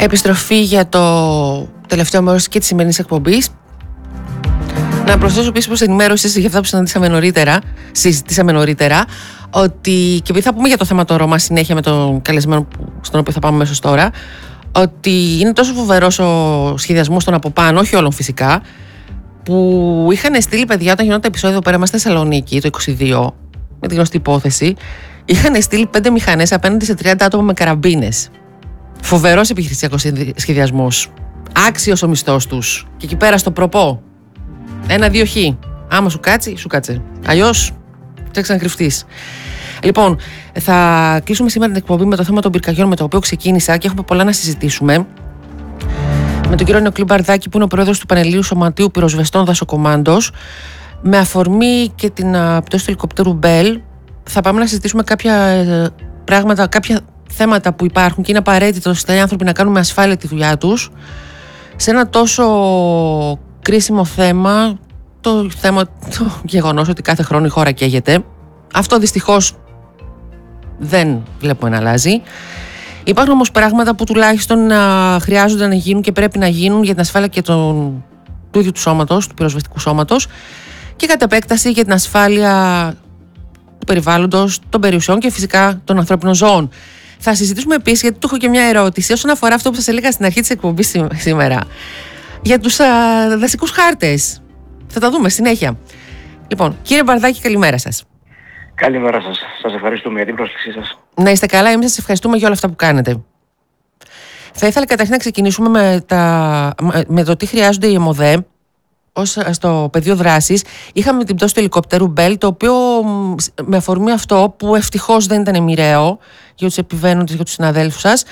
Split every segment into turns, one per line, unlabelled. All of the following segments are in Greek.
Επιστροφή για το τελευταίο μέρος και της σημερινής εκπομπής. Να προσθέσω επίσης προς ενημέρωση για αυτά που συζητήσαμε νωρίτερα, ότι και επειδή θα πούμε για το θέμα των Ρωμά συνέχεια με τον καλεσμένο στον οποίο θα πάμε μέσω τώρα, ότι είναι τόσο φοβερός ο σχεδιασμός των από πάνω, όχι όλων φυσικά, που είχαν στείλει παιδιά όταν γινόταν επεισόδιο εδώ πέρα μας στη Θεσσαλονίκη το 22, με τη γνωστή υπόθεση, είχαν στείλει 5 μηχανές απέναντι σε 30 άτομα με καραμπίνες. Φοβερός επιχειρησιακός σχεδιασμός. Άξιος ο μισθός τους. Και εκεί πέρα στο προπό. 1-2 χ. Άμα σου κάτσει, σου κάτσε. Αλλιώς, τρέξε να κρυφτείς. Λοιπόν, θα κλείσουμε σήμερα την εκπομπή με το θέμα των πυρκαγιών με το οποίο ξεκίνησα και έχουμε πολλά να συζητήσουμε. Με τον κύριο Νεοκλή Μπαρδάκη, που είναι ο πρόεδρος του Πανελλήνιου Σωματείου Πυροσβεστών Δασοκομάντος. Με αφορμή και την πτώση του ελικοπτέρου Μπέλ, θα πάμε να συζητήσουμε κάποια πράγματα, κάποια θέματα που υπάρχουν και είναι απαραίτητο ώστε οι άνθρωποι να κάνουν με ασφάλεια τη δουλειά τους σε ένα τόσο κρίσιμο θέμα, το γεγονός ότι κάθε χρόνο η χώρα καίγεται. Αυτό δυστυχώς δεν βλέπουμε να αλλάζει. Υπάρχουν όμως πράγματα που τουλάχιστον χρειάζονται να γίνουν και πρέπει να γίνουν για την ασφάλεια και του ίδιου του σώματος, του πυροσβεστικού σώματος, και κατ' επέκταση για την ασφάλεια του περιβάλλοντος, των περιουσιών και φυσικά των ανθρώπινων ζώων. Θα συζητήσουμε επίσης, γιατί του έχω και μια ερώτηση όσον αφορά αυτό που σας έλεγα στην αρχή της εκπομπής σήμερα, για τους δασικούς χάρτες. Θα τα δούμε συνέχεια. Λοιπόν, κύριε Μπαρδάκη, καλημέρα σας.
Καλημέρα σας. Σας ευχαριστούμε για την πρόσκλησή σας.
Να είστε καλά, εμείς σας ευχαριστούμε για όλα αυτά που κάνετε. Θα ήθελα καταρχήν να ξεκινήσουμε με το τι χρειάζονται οι ΕΜΟΔΕ στο πεδίο δράσης. Είχαμε την πτώση του ελικόπτερου Μπέλ, το οποίο με αφορμή αυτό, που ευτυχώς δεν ήταν μοιραίο για τους επιβαίνοντες, για τους συναδέλφους σας,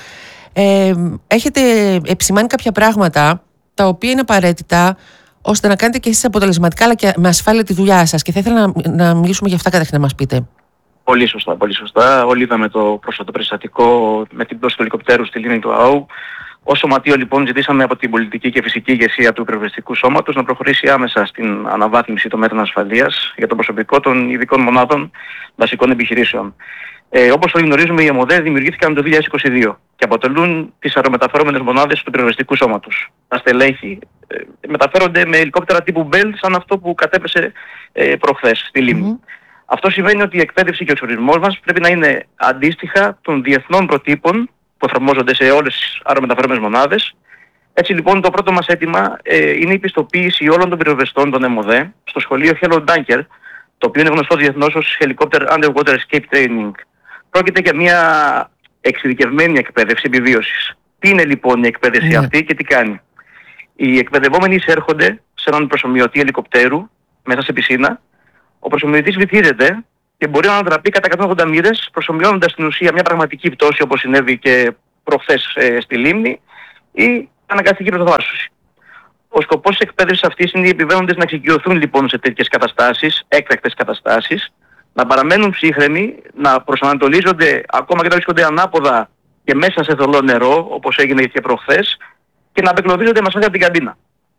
έχετε επισημάνει κάποια πράγματα τα οποία είναι απαραίτητα ώστε να κάνετε και εσείς αποτελεσματικά αλλά και με ασφάλεια τη δουλειά σας, και θα ήθελα να μιλήσουμε για αυτά καταρχήν, να μας πείτε.
Πολύ σωστά, πολύ σωστά. Όλοι είδαμε το πρόσφατο περιστατικό με την πτώση του ελικοπτέρου στη λίμνη του ΑΟ. Ως σωματείο λοιπόν ζητήσαμε από την πολιτική και φυσική ηγεσία του πυροσβεστικού σώματος να προχωρήσει άμεσα στην αναβάθμιση των μέτρων ασφαλείας για το προσωπικό των ειδικών μονάδων βασικών επιχειρήσεων. Όπως όλοι γνωρίζουμε, οι ΕΜΟΔΕ δημιουργήθηκαν το 2022 και αποτελούν τις αερομεταφερόμενες μονάδες του πυροσβεστικού σώματος. Τα στελέχη μεταφέρονται με ελικόπτερα τύπου Bell, σαν αυτό που κατέπεσε προχθές στη λίμνη. Αυτό σημαίνει ότι η εκπαίδευση και ο εξοπλισμός μας πρέπει να είναι αντίστοιχα των διεθνών προτύπων που εφαρμόζονται σε όλες τις αερομεταφερόμενες μονάδες. Έτσι λοιπόν το πρώτο μας αίτημα είναι η πιστοποίηση όλων των πυροσβεστών των ΕΜΟΔΕ στο σχολείο Hello Dunker, το οποίο είναι γνωστό διεθνώς ως Helicopter Underwater Escape Training. Πρόκειται για μια εξειδικευμένη εκπαίδευση επιβίωσης. Τι είναι λοιπόν η εκπαίδευση αυτή και τι κάνει? Οι εκπαιδευόμενοι εισέρχονται σε έναν προσομοιωτή ελικοπτέρου μέσα σε πισίνα. Ο προσομοιωτής βυθίζεται και μπορεί να ανατραπεί κατά 180 μοίρες, προσομοιώνοντας στην ουσία μια πραγματική πτώση, όπως συνέβη και προχθές στη λίμνη, ή αναγκαστική πρωτοβάσωση. Ο σκοπός της εκπαίδευσης αυτής είναι οι επιβαίνοντες να εξοικειωθούν λοιπόν σε τέτοιες καταστάσεις, έκτακτες καταστάσεις, να παραμένουν ψύχρεμοι, να προσανατολίζονται ακόμα και να βρίσκονται ανάποδα και μέσα σε θολό νερό, όπως έγινε και προχθές, και να απεκλωβίζονται μέσα από την καμπίνα.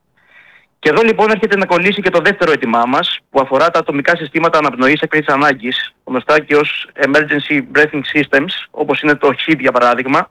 Και εδώ λοιπόν έρχεται να κολλήσει και το δεύτερο αίτημά μας, που αφορά τα ατομικά συστήματα αναπνοής έκτακτης ανάγκης, γνωστά και ως Emergency Breathing Systems, όπως είναι το HID για παράδειγμα.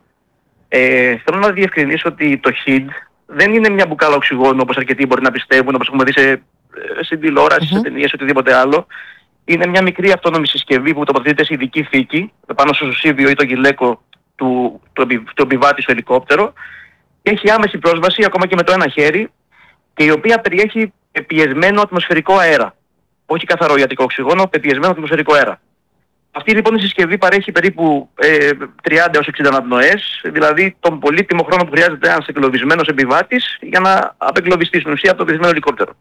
Θέλω να διευκρινίσω ότι το HID δεν είναι μια μπουκάλα οξυγόνου, όπως αρκετοί μπορεί να πιστεύουν, όπως έχουμε δει στην τηλεόραση, σε ταινίες, οτιδήποτε άλλο. Είναι μια μικρή αυτόνομη συσκευή που τοποθετείται σε ειδική θήκη, πάνω στο σωσίβιο ή το γυλαίκο του επιβάτη στο ελικόπτερο, και έχει άμεση πρόσβαση ακόμα και με το ένα χέρι, και η οποία περιέχει πεπιεσμένο ατμοσφαιρικό αέρα. Όχι καθαρό ιατρικό οξυγόνο, πεπιεσμένο ατμοσφαιρικό αέρα. Αυτή λοιπόν η συσκευή παρέχει περίπου 30 έως 60 αναπνοές, δηλαδή τον πολύτιμο χρόνο που χρειάζεται ένας εγκλωβισμένος επιβάτης για να απεγκλωβιστεί στην ουσία από το βυθισμένο ελικόπτερο.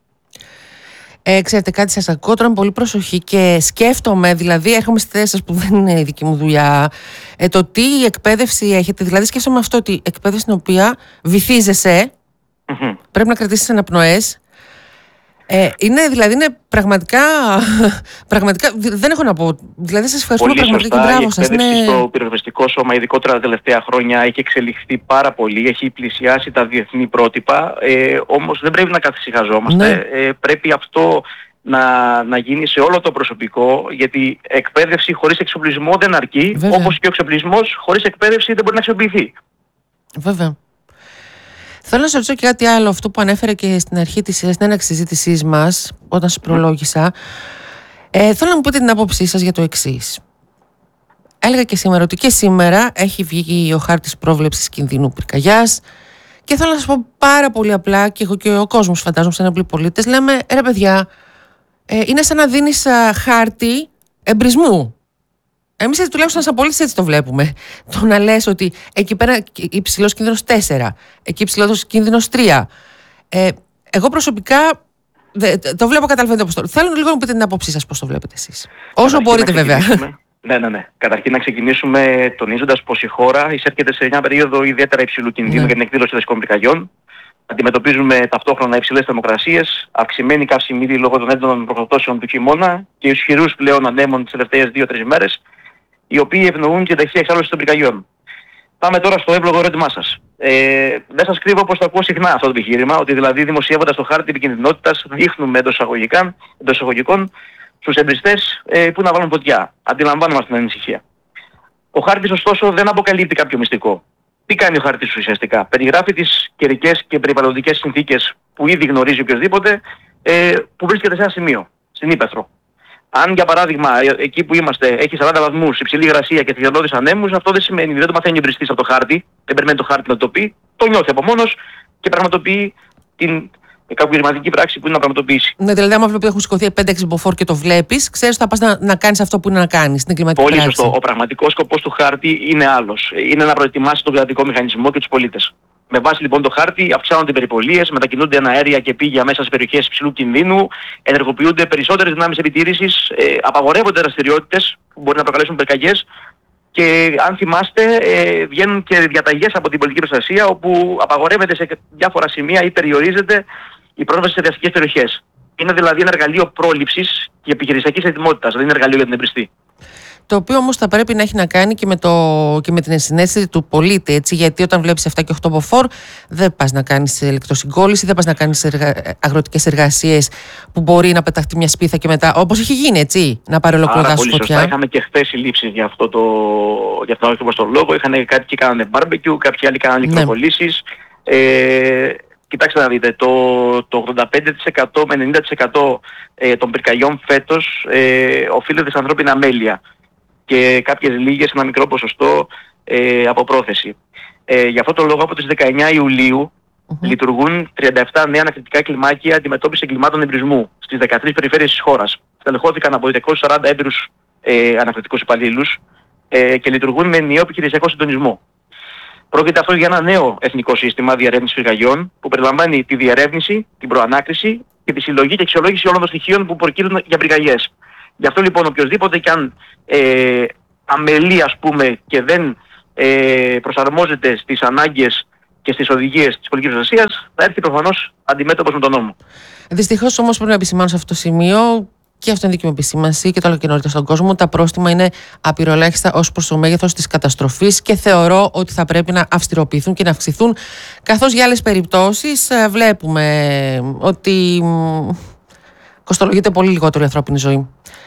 Ξέρετε κάτι, σας ακούω τώρα με πολύ προσοχή και σκέφτομαι, δηλαδή έρχομαι στη θέση σας που δεν είναι η δική μου δουλειά, το τι εκπαίδευση έχετε, δηλαδή σκέφτομαι αυτό, ότι εκπαίδευση στην οποία βυθίζεσαι, πρέπει να κρατήσεις αναπνοές. Είναι πραγματικά, δεν έχω να πω. Δηλαδή σας ευχαριστούμε πραγματικά και μπράβο σας.
Η εκπαίδευση στο πυροσβεστικό σώμα, ειδικότερα τα τελευταία χρόνια, έχει εξελιχθεί πάρα πολύ, έχει πλησιάσει τα διεθνή πρότυπα, όμως δεν πρέπει να καθησυχαζόμαστε. Πρέπει αυτό να γίνει σε όλο το προσωπικό, γιατί εκπαίδευση χωρίς εξοπλισμό δεν αρκεί, όπως και ο εξοπλισμός χωρίς εκπαίδευση δεν μπορεί να αξιοποιηθεί.
Βέβαια. Θέλω να σας ρωτήσω και κάτι άλλο, αυτό που ανέφερε και στην αρχή της συνέντευξης συζήτησής μας, όταν σας προλόγησα. Θέλω να μου πείτε την άποψή σας για το εξής. Έλεγα και σήμερα ότι και σήμερα έχει βγει ο χάρτης πρόβλεψης κινδύνου πυρκαγιάς και θέλω να σας πω πάρα πολύ απλά, και εγώ και ο κόσμος φαντάζομαι σαν απλοί πολίτες, λέμε ρε παιδιά, είναι σαν να δίνεις χάρτη εμπρισμού. Εμείς τουλάχιστον σαν πολίτες έτσι το βλέπουμε. Το να λες ότι εκεί πέρα υψηλός κίνδυνος 4, εκεί υψηλός κίνδυνος 3. Εγώ προσωπικά το βλέπω, καταλαβαίνετε πώς το. Θέλω λίγο να μου πείτε την άποψή σας πώς το βλέπετε εσείς. Όσο μπορείτε βέβαια.
Ναι. Καταρχήν να ξεκινήσουμε τονίζοντας πως η χώρα εισέρχεται σε μια περίοδο ιδιαίτερα υψηλού κινδύνου για την εκδήλωση δασικών πυρκαγιών. Αντιμετωπίζουμε ταυτόχρονα υψηλές θερμοκρασίες, αυξημένη καυσιμίδη λόγω των έντονων προκοπτώσεων του χειμώνα και ισχυρούς πλέον ανέμων τις τελευταίες 2-3 ημέρες, οι οποίοι ευνοούν την ταχεία εξάλλωση των πυρκαγιών. Πάμε τώρα στο εύλογο ερώτημά σας. Δεν σας κρύβω πως το ακούω συχνά αυτό το επιχείρημα, ότι δηλαδή δημοσιεύοντας το χάρτη επικινδυνότητας δείχνουμε εντός εισαγωγικών στους εμπριστές που να βάλουν φωτιά. Αντιλαμβάνομαστε την ανησυχία. Ο χάρτης ωστόσο δεν αποκαλύπτει κάποιο μυστικό. Τι κάνει ο χάρτης ουσιαστικά? Περιγράφει τις καιρικές και περιβαλλοντικές συνθήκες που ήδη γνωρίζει οποιοδήποτε που βρίσκεται σε ένα σημείο, στην ύπαιθρο. Αν για παράδειγμα εκεί που είμαστε έχει 40 βαθμούς, υψηλή υγρασία και θηριωδώδεις ανέμους, αυτό δεν σημαίνει, δεν το μαθαίνει ο εμπριστής από το χάρτη, δεν περιμένει το χάρτη να το πει, το νιώθει από μόνος και πραγματοποιεί την κακουργηματική πράξη που είναι να πραγματοποιήσει. Ναι,
δηλαδή, άμα βλέπει ότι έχουν σηκωθεί 5-6 μποφόρ και το βλέπεις, ξέρεις ότι θα πας να κάνεις αυτό που είναι να κάνεις, την κλιματική
πράξη.
Πολύ
σωστό. Ο πραγματικός σκοπός του χάρτη είναι άλλος. Είναι να προετοιμάσει τον κρατικό μηχανισμό και τους πολίτες. Με βάση λοιπόν το χάρτη αυξάνονται οι περιπολίες, μετακινούνται αέρια και πήγια μέσα σε περιοχές υψηλού κινδύνου, ενεργοποιούνται περισσότερες δυνάμεις επιτήρησης, απαγορεύονται δραστηριότητες που μπορεί να προκαλέσουν πυρκαγιές και αν θυμάστε βγαίνουν και διαταγές από την πολιτική προστασία όπου απαγορεύεται σε διάφορα σημεία ή περιορίζεται η πρόσβαση σε δασικές περιοχές. Είναι δηλαδή ένα εργαλείο πρόληψης και επιχειρησιακής ετοιμότητας, δεν είναι εργαλείο για την εμπριστή.
Το οποίο όμως θα πρέπει να έχει να κάνει και με την ενσυναίσθηση του πολίτη, έτσι, γιατί όταν βλέπεις 7 και 8 μποφόρ δεν πας να κάνεις ηλεκτροσυγκόλληση, δεν πας να κάνεις αγροτικές εργασίες που μπορεί να πεταχτεί μια σπίθα και μετά, όπως έχει γίνει, έτσι, να πάρει ολόκληρο δάσος φωτιά.
Σωστά. Είχαμε και χθες συλλήψεις για αυτόν τον λόγο. Είχαν κάτι και κάνανε barbecue, κάποιοι άλλοι κάνανε ηλεκτροκολλήσεις. Κοιτάξτε να δείτε, το 85% με 90% των πυρκαγιών φέτος οφείλεται σε ανθρώπινη αμέλεια και κάποιες λίγες, ένα μικρό ποσοστό από πρόθεση. Γι' αυτό το λόγο από τις 19 Ιουλίου λειτουργούν 37 νέα ανακριτικά κλιμάκια αντιμετώπισης εγκλημάτων εμπρισμού στις 13 περιφέρειες της χώρας. Στελεχώθηκαν από 240 έμπειρους ανακριτικούς υπαλλήλους και λειτουργούν με ενιαίο επιχειρησιακό συντονισμό. Πρόκειται αυτό για ένα νέο εθνικό σύστημα διερεύνησης πυρκαγιών που περιλαμβάνει τη διερεύνηση, την προανάκριση και τη συλλογή και αξιολόγηση όλων των στοιχείων που προκύπτουν για πυρκαγιές. Γι' αυτό λοιπόν οποιοδήποτε και αν αμελεί ας πούμε και δεν προσαρμόζεται στις ανάγκες και στις οδηγίες της πολιτικής προστασίας θα έρθει προφανώς αντιμέτωπος με τον νόμο.
Δυστυχώς όμως πρέπει να επισημάνω σε αυτό το σημείο, και αυτό είναι δική μου επισήμανση και το άλλο και νωρίτερα στον κόσμο, τα πρόστιμα είναι απειροελάχιστα ως προς το μέγεθος της καταστροφής και θεωρώ ότι θα πρέπει να αυστηροποιηθούν και να αυξηθούν, καθώς για άλλες περιπτώσεις βλέπουμε ότι κοστολογείται πολύ λιγότερο η ανθρώπινη ζωή.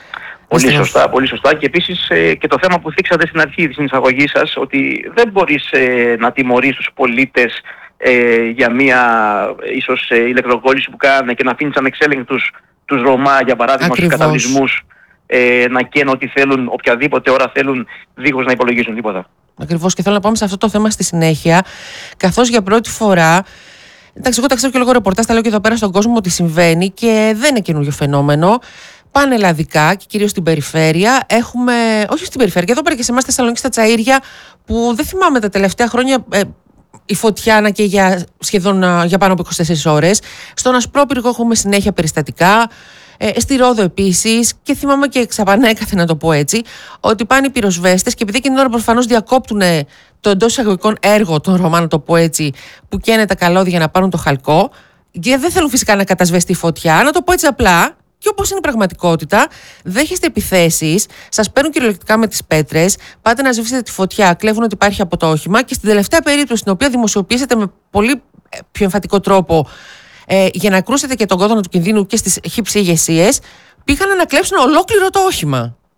Πολύ σωστά. Και επίσης και το θέμα που θίξατε στην αρχή της εισαγωγής σας, ότι δεν μπορείς να τιμωρείς τους πολίτες για μια ίσως ηλεκτροκόλληση που κάνανε και να αφήνεις ανεξέλεγκτους τους Ρωμά, για παράδειγμα, στους καταβλισμούς να καίνουν ό,τι θέλουν, οποιαδήποτε ώρα θέλουν, δίχως να υπολογίζουν τίποτα.
Ακριβώς, και θέλω να πάμε σε αυτό το θέμα στη συνέχεια, καθώς για πρώτη φορά. Εντάξει, εγώ τα ξέρω και λόγω ρεπορτάζ, τα λέω και εδώ πέρα στον κόσμο ότι συμβαίνει και δεν είναι καινούριο φαινόμενο. Πανελλαδικά και κυρίως στην περιφέρεια έχουμε, όχι στην περιφέρεια, εδώ πέρα και σε εμάς στη Θεσσαλονίκη στα Τσαΐρια, που δεν θυμάμαι τα τελευταία χρόνια η φωτιά να καίει σχεδόν για πάνω από 24 ώρες. Στον Ασπρόπυργο έχουμε συνέχεια περιστατικά. Στη Ρόδο επίσης, και θυμάμαι και ξαπανέκαθε να το πω έτσι, ότι πάνε οι πυροσβέστες και επειδή εκείνη την ώρα προφανώς διακόπτουν το εντός εισαγωγικών έργο των Ρωμά, να το πω έτσι, που καίνε τα καλώδια για να πάρουν το χαλκό, και δεν θέλουν φυσικά να κατασβεστεί η φωτιά, να το πω έτσι απλά. Και όπως είναι η πραγματικότητα, δέχεστε επιθέσεις, σας παίρνουν κυριολεκτικά με τις πέτρες, πάτε να σβήσετε τη φωτιά, κλέβουν ότι υπάρχει από το όχημα και στην τελευταία περίπτωση, την οποία δημοσιοποιήσετε με πολύ πιο εμφατικό τρόπο για να κρούσετε και τον κόδωνα του κινδύνου και στις χύψη ηγεσίες, πήγαν να κλέψουν ολόκληρο το όχημα.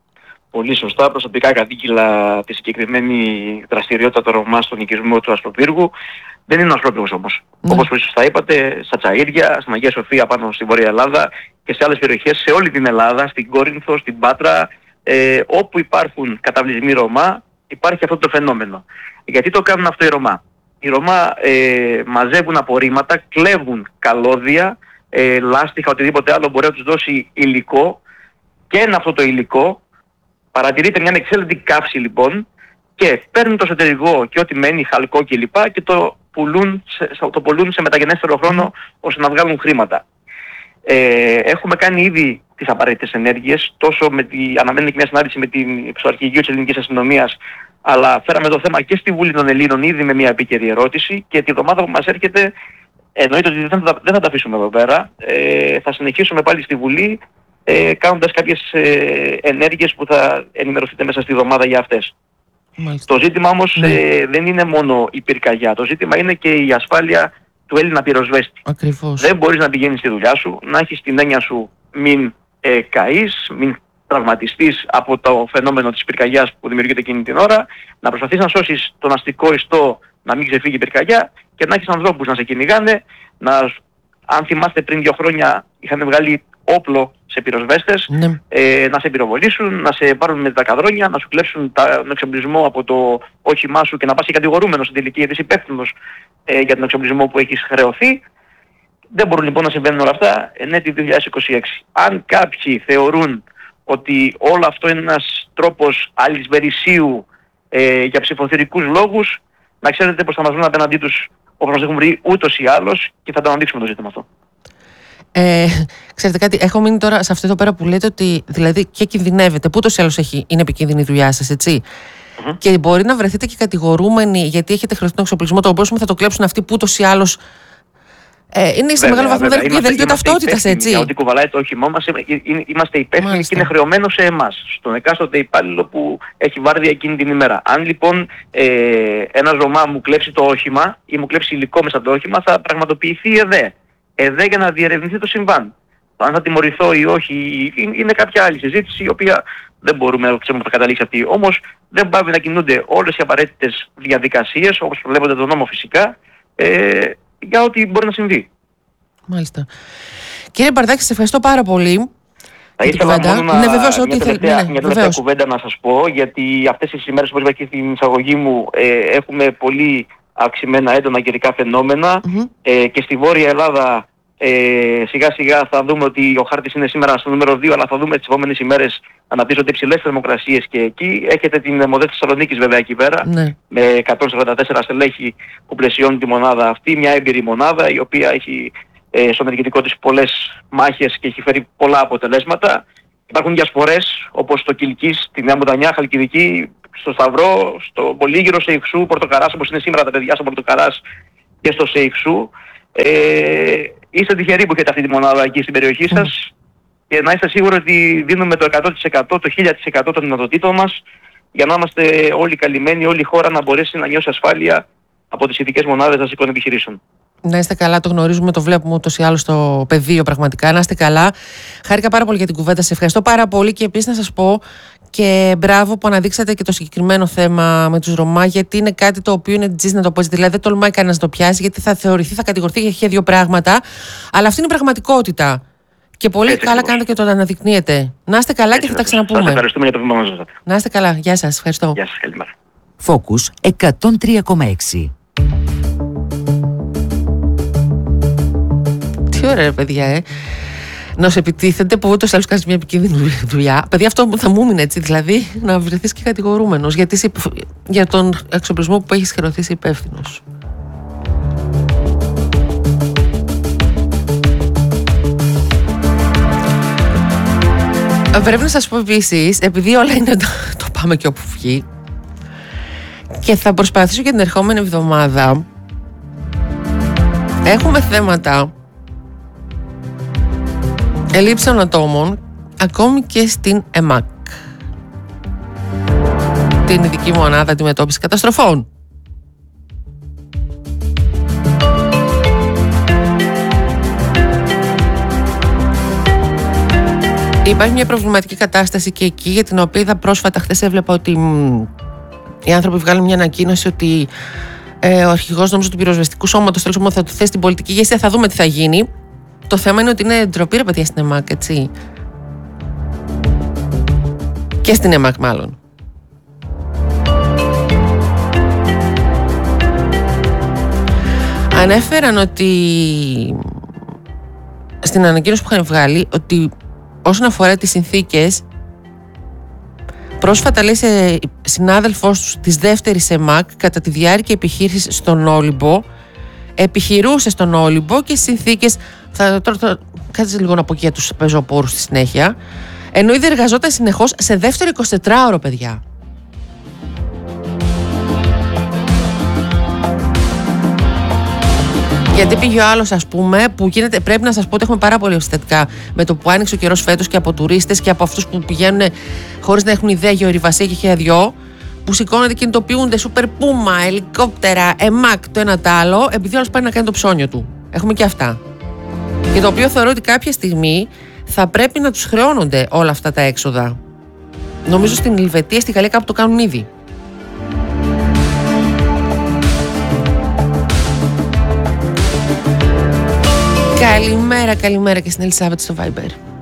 Πολύ σωστά. Προσωπικά κατήγγειλα τη συγκεκριμένη δραστηριότητα των Ρωμά στον οικισμό του Ασπροπύργου. Δεν είναι ο Ασπρόπυργος όμως. Όπως πολύ σωστά είπατε, στα Τσαΐρια, στην Αγία Σοφία πάνω στη Βόρεια Ελλάδα και σε άλλες περιοχές σε όλη την Ελλάδα, στην Κόρινθο, στην Πάτρα, όπου υπάρχουν καταβλισμοί Ρωμά, υπάρχει αυτό το φαινόμενο. Γιατί το κάνουν αυτό οι Ρωμά? Οι Ρωμά μαζεύουν απορρίμματα, κλέβουν καλώδια, λάστιχα, οτιδήποτε άλλο μπορεί να τους δώσει υλικό, και είναι αυτό το υλικό. Παρατηρείται μια ανεξέλεγκτη καύση λοιπόν, και παίρνουν το εσωτερικό και ό,τι μένει, χαλκό κλπ. Και το πουλούν σε μεταγενέστερο χρόνο ώστε να βγάλουν χρήματα. Έχουμε κάνει ήδη τις απαραίτητες ενέργειες, τόσο αναμένει και μια συνάντηση με την Αρχηγείο της Ελληνικής Αστυνομίας, αλλά φέραμε το θέμα και στη Βουλή των Ελλήνων ήδη με μια επίκαιρη ερώτηση, και τη εβδομάδα που μας έρχεται εννοείται ότι δεν θα τα αφήσουμε εδώ πέρα. Θα συνεχίσουμε πάλι στη Βουλή, κάνοντας κάποιες ενέργειες που θα ενημερωθείτε μέσα στη εβδομάδα για αυτές. Μάλιστα. Το ζήτημα όμως δεν είναι μόνο η πυρκαγιά, το ζήτημα είναι και η ασφάλεια του Έλληνα πυροσβέστη.
Ακριβώς.
Δεν μπορείς να πηγαίνεις στη δουλειά σου, να έχεις την έννοια σου μην καείς, μην τραυματιστείς από το φαινόμενο της πυρκαγιάς που δημιουργείται εκείνη την ώρα, να προσπαθείς να σώσεις τον αστικό ιστό να μην ξεφύγει η πυρκαγιά, και να έχεις ανθρώπους να σε κυνηγάνε. Αν θυμάστε, πριν 2 χρόνια είχαν βγάλει όπλο σε πυροσβέστες, να σε πυροβολήσουν, να σε πάρουν με τα καδρόνια, να σου κλέψουν τον εξοπλισμό από το όχημά σου και να πας και κατηγορούμενος στην τελική, γιατί είσαι υπεύθυνος για τον εξοπλισμό που έχεις χρεωθεί. Δεν μπορούν λοιπόν να συμβαίνουν όλα αυτά εν έτη 2026. Αν κάποιοι θεωρούν ότι όλο αυτό είναι ένας τρόπος αλυσβερισσίου για ψηφοθυρικούς λόγους, να ξέρετε πως θα μας βρουν απέναντί τους όπως μας έχουν βρει ούτως ή άλλως, και θα το αναδείξουμε το ζήτημα αυτό.
Ξέρετε κάτι, έχω μείνει τώρα σε αυτό εδώ πέρα που λέτε ότι δηλαδή και κινδυνεύετε, που ούτως ή άλλως είναι επικίνδυνη η δουλειά σας, έτσι. Και μπορεί να βρεθείτε και κατηγορούμενοι γιατί έχετε χρεωστεί τον εξοπλισμό, το οποίο θα το κλέψουν αυτοί που ούτως ή άλλως είναι σε μεγάλο βαθμό δελτίο ταυτότητας, έτσι.
Ότι κουβαλάει το όχημό μας, είμαστε υπεύθυνοι και είναι χρεωμένο σε εμάς, στον εκάστοτε υπάλληλο που έχει βάρδια εκείνη την ημέρα. Αν λοιπόν ένας Ρωμά μου κλέψει το όχημα ή μου κλέψει υλικό μέσα από το όχημα, θα πραγματοποιηθεί ΕΔΕ για να διερευνηθεί το συμβάν. Αν θα τιμωρηθώ ή όχι, είναι κάποια άλλη συζήτηση, η οποία δεν μπορούμε να ξέρουμε που θα καταλήξει αυτή. Όμως δεν πάβει να κινούνται όλες οι απαραίτητες διαδικασίες, όπως προβλέπονται τον νόμο φυσικά, για ό,τι μπορεί να συμβεί.
Μάλιστα. Κύριε Μπαρδάκη, σας ευχαριστώ πάρα πολύ.
Θα ήθελα μόνο μια τελευταία κουβέντα να σας πω, γιατί αυτές τις ημέρες, όπως είπα και στην εισαγωγή μου, έχουμε πολύ αυξημένα έντονα καιρικά φαινόμενα, και στη Βόρεια Ελλάδα σιγά σιγά θα δούμε ότι ο χάρτης είναι σήμερα στο νούμερο 2, αλλά θα δούμε τις επόμενες ημέρες να αναπτύσσονται υψηλές θερμοκρασίες και εκεί. Έχετε την ΜΟΔΕ Θεσσαλονίκης βέβαια εκεί πέρα, με 144 στελέχη που πλαισιώνουν τη μονάδα αυτή, μια έμπειρη μονάδα η οποία έχει στο ενεργητικό της πολλές μάχες και έχει φέρει πολλά αποτελέσματα. Υπάρχουν διασπορές όπως το Κιλκής, τη Νέα Μοντανιά, Χαλκιδική, στο Σταυρό, στο Πολύγυρο, Σεϊξού, Πορτοκαράς, όπως είναι σήμερα τα παιδιά στο Πορτοκαράς και στο Σεϊξού. Είστε τυχεροί που έχετε αυτή τη μονάδα εκεί στην περιοχή σας, και να είστε σίγουροι ότι δίνουμε το 100%, το 1000% των δυνατοτήτων μας για να είμαστε όλοι καλυμμένοι, όλη η χώρα να μπορέσει να νιώσει ασφάλεια από τις ειδικές μονάδες δασικών επιχειρήσεων.
Να είστε καλά, το γνωρίζουμε, το βλέπουμε ούτως ή άλλως στο πεδίο πραγματικά. Να είστε καλά. Χάρηκα πάρα πολύ για την κουβέντα. Σε ευχαριστώ πάρα πολύ, και επίσης να σας πω και μπράβο που αναδείξατε και το συγκεκριμένο θέμα με τους Ρωμά, γιατί είναι κάτι το οποίο είναι τζις να το πω. Δηλαδή δεν τολμάει κανένας να το πιάσει, γιατί θα θεωρηθεί, θα κατηγορηθεί για 2 πράγματα. Αλλά αυτή είναι η πραγματικότητα. Και πολύ καλά κάνετε και το αναδεικνύετε. Να είστε καλά, και θα τα ξαναπούμε.
Σας ευχαριστούμε για το βήμα μας.
Να είστε καλά. Γεια σας. Ευχαριστώ.
Γεια σας. Καλημέρα.
Focus 103,6.
Τι ωραία, παιδιά, να σε επιτίθενται που ούτως ή άλλως κάνεις μια επικίνδυνη δουλειά. Παιδιά, αυτό θα μου έμεινε, έτσι. Δηλαδή, να βρεθείς και κατηγορούμενος για τον εξοπλισμό που έχεις χρεωθεί υπεύθυνος. Πρέπει να σας πω επίσης, επειδή όλα είναι το πάμε και όπου βγει, και θα προσπαθήσω και την ερχόμενη εβδομάδα, έχουμε θέματα ελλείψεων ατόμων ακόμη και στην ΕΜΑΚ, την ειδική μονάδα αντιμετώπισης καταστροφών. Υπάρχει μια προβληματική κατάσταση και εκεί, για την οποία είδα πρόσφατα, χθες έβλεπα ότι οι άνθρωποι βγάλουν μια ανακοίνωση ότι ο αρχηγός νομίζω του πυροσβεστικού σώματος θα του θέσει την πολιτική ηγεσία. Θα δούμε τι θα γίνει. Το θέμα είναι ότι είναι ντροπή, ρε παιδιά, στην ΕΜΑΚ, έτσι. Και στην ΕΜΑΚ μάλλον. Ανέφεραν ότι στην ανακοίνωση που είχαν βγάλει ότι όσον αφορά τις συνθήκες, πρόσφατα, λέει, σε συνάδελφός τους της δεύτερης ΕΜΑΚ κατά τη διάρκεια επιχείρησης στον Όλυμπο, επιχειρούσε στον Όλυμπο και στις συνθήκες, κάτσε λίγο να πω και για τους πεζοπόρους στη συνέχεια, ενώ ήδη εργαζόταν συνεχώς σε δεύτερο 24ωρο, παιδιά. Γιατί πήγε ο άλλος, ας πούμε, που γίνεται, πρέπει να σας πω ότι έχουμε πάρα πολύ συστατικά με το που άνοιξε ο καιρός φέτος και από τουρίστες και από αυτούς που πηγαίνουν χωρίς να έχουν ιδέα για ορειβασία και χέδιό, που σηκώνονται, κινητοποιούνται, σούπερ πούμα, ελικόπτερα, ΕΜΑΚ, το ένα το άλλο, επειδή όλος πάει να κάνει το ψώνιο του. Έχουμε και αυτά. Και το οποίο θεωρώ ότι κάποια στιγμή θα πρέπει να τους χρεώνονται όλα αυτά τα έξοδα. Νομίζω στην Ελβετία, στη Γαλλία κάπου το κάνουν ήδη. Καλημέρα και στην Ελισάβετ στο Viber.